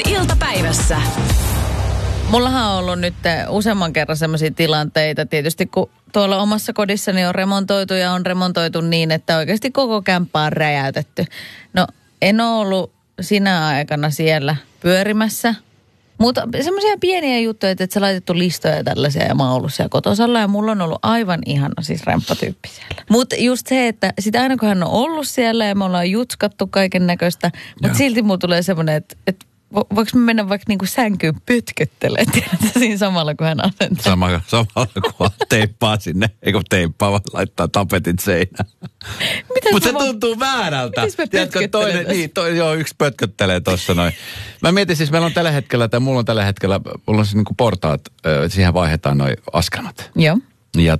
Iltapäivässä. Mullahan on ollut nyt useamman kerran sellaisia tilanteita. Tietysti kun tuolla omassa kodissani on remontoitu ja on remontoitu niin, että oikeasti koko kämppä on räjäytetty. No en ole ollut sinä aikana siellä pyörimässä. Mutta semmoisia pieniä juttuja, että sä laitettu listoja ja tällaisia ja mä oon ollut siellä kotosalla ja mulla on ollut aivan ihana siis remppatyyppi siellä. Mutta just se, että sitä aina kun hän on ollut siellä ja me ollaan jutskattu kaiken näköistä, mutta silti mulla tulee semmoinen, että voiko me mennä vaikka niinku sänkyyn pötköttelemään, tiedätkö, siinä samalla kun hän asentaa? Samalla kun teippaa sinne, eikö teippaa, vaan laittaa tapetit seinään. Mutta se tuntuu väärältä. Tiedätkö, yksi pötköttelee tuossa noin. Mä mietin siis, mulla on tällä hetkellä siis niinku portaat, siihen vaihdetaan noi askelmat. Joo. Ja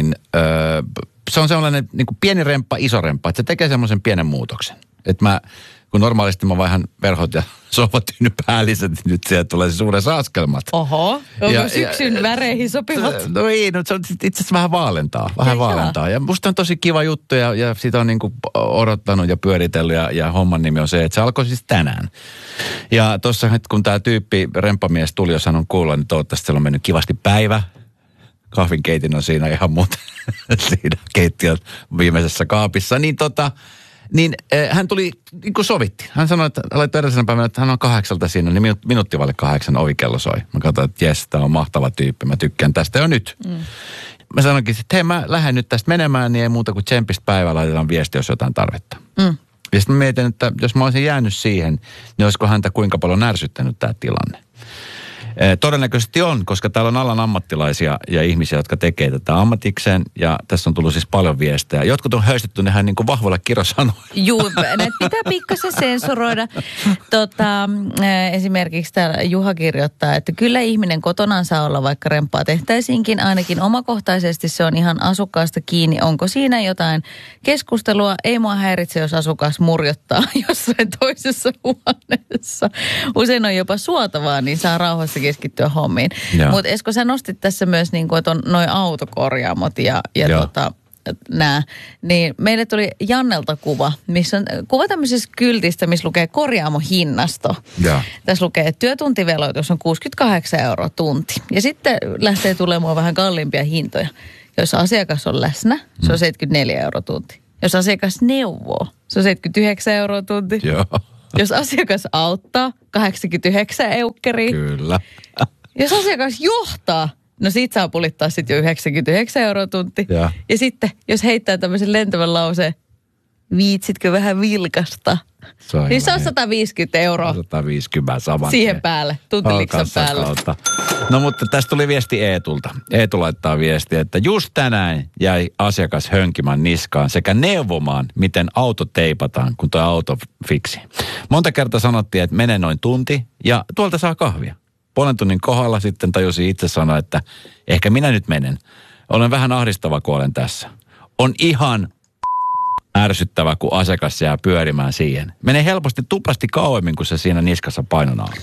se on sellainen niinku pieni remppa, iso remppa, että se tekee semmoisen pienen muutoksen. Että kun normaalisti mä vaihan verhot ja sohvatyyny päälliset, niin nyt siellä tulee siis uudet askelmat. Oho, onko syksyn väreihin sopivat? No ei, se on itse asiassa vähän vaalentaa. Ja musta on tosi kiva juttu ja sitä on niinku odottanut ja pyöritellyt ja homman nimi on se, että se alkoi siis tänään. Ja tuossa kun tää tyyppi, remppamies tuli jo sanon kuulla, niin toivottavasti siellä on mennyt kivasti päivä. Kahvinkeitin on siinä ihan muuta siinä keittiön viimeisessä kaapissa, niin hän tuli, niin kuin sovittiin. Hän sanoi, että laittoi edellisenä päivänä, että hän on 8 siinä, niin minuutti vaille 8 ovikello soi. Mä katsoin, että jes, tää on mahtava tyyppi, mä tykkään tästä jo nyt. Mä sanoinkin, että hei, mä lähden nyt tästä menemään, niin ei muuta kuin tsempistä päivää, laitetaan viesti, jos jotain tarvetta. Ja sitten mä mietin, että jos mä olisin jäänyt siihen, niin olisiko häntä kuinka paljon ärsyttänyt tämä tilanne. Todennäköisesti on, koska täällä on alan ammattilaisia ja ihmisiä, jotka tekee tätä ammatikseen. Ja tässä on tullut siis paljon viestejä. Jotkut on höystetty nehän niin kuin vahvoilla kirosanoilla. Juu, näitä pitää pikkasen sensuroida. Esimerkiksi täällä Juha kirjoittaa, että kyllä ihminen kotonaan saa olla, vaikka remppaa tehtäisiinkin. Ainakin omakohtaisesti se on ihan asukkaasta kiinni. Onko siinä jotain keskustelua? Ei mua häiritse, jos asukas murjottaa jossain toisessa huoneessa. Usein on jopa suotavaa, niin saa rauhassa keskittyä hommiin. Mutta Esko, sä nostit tässä myös, niin kuin, että on noi autokorjaamot ja nää. Niin meille tuli Jannelta kuva, missä on kuva tämmöisestä kyltistä, missä lukee korjaamohinnasto. Tässä lukee, että työtuntiveloitus on 68 € tunti. Ja sitten lähtee tulemaan vähän kalliimpia hintoja. Jos asiakas on läsnä, se on 74 € tunti. Jos asiakas neuvoo, se on 79 € tunti. Joo. Jos asiakas auttaa, 89 €. Kyllä. Jos asiakas johtaa, no siitä saa pulittaa sitten jo 99 € tunti. Ja sitten, jos heittää tämmöisen lentävän lauseen, viitsitkö vähän vilkasta? Niin se on 150 €. 150 saman. Siihen päälle, tuntiliksan päälle. Kautta. No mutta tästä tuli viesti Eetulta. Eetu laittaa viestiä, että just tänään jäi asiakas hönkimään niskaan sekä neuvomaan, miten auto teipataan, kun tuo auto fiksi. Monta kertaa sanottiin, että mene noin tunti ja tuolta saa kahvia. Puolen tunnin kohdalla sitten tajusin itse sanoa, että ehkä minä nyt menen. Olen vähän ahdistava, kun olen tässä. On ihan ärsyttävä, kun asiakas jää pyörimään siihen. Menee helposti tuplasti kauemmin, kun se siinä niskassa painona on.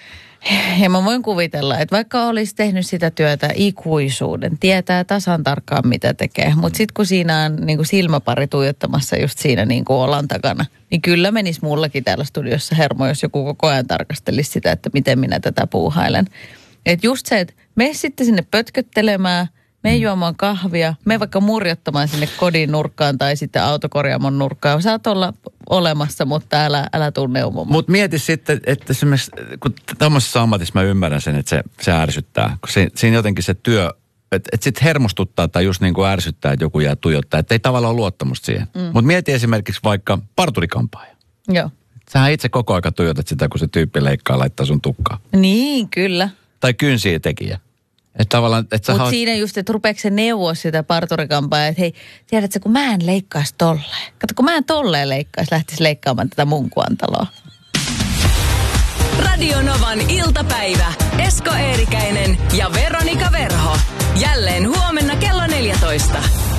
Ja mä voin kuvitella, että vaikka olisi tehnyt sitä työtä ikuisuuden, tietää tasan tarkkaan mitä tekee. Mutta sitten kun siinä on niin kuin silmäpari tuijottamassa just siinä niin kuin olan takana, niin kyllä menisi mullakin täällä studiossa hermo, jos joku koko ajan tarkastelisi sitä, että miten minä tätä puuhailen. Että just se, että mene sitten sinne pötköttelemään, mene juomaan kahvia, mene vaikka murjottamaan sinne kodin nurkkaan tai sitten autokorjaamon nurkkaan. Saat olla olemassa, mutta älä tule neuvomaan. Mutta mieti sitten, että esimerkiksi kun tämmöisessä ammatissa mä ymmärrän sen, että se ärsyttää. Kun siinä jotenkin se työ, että sitten hermostuttaa tai just niin kuin ärsyttää, että joku jää tuijottaa. Että ei tavallaan ole luottamusta siihen. Mutta mieti esimerkiksi vaikka parturikampaaja. Joo. Sähän itse koko aika tuijotat sitä, kun se tyyppi leikkaa laittaa sun tukkaa. Niin, kyllä. Tai kynsiä tekijä. Mutta siinä just, että rupeeko se neuvoa sitä parturikampaa, että hei, tiedätkö, kun mä en leikkaisi tolleen. Kato, kun mä en tolleen leikkaisi, lähtisi leikkaamaan tätä mun kuantaloa. Radio Novan iltapäivä. Esko Eerikäinen ja Veronika Verho. Jälleen huomenna kello 14.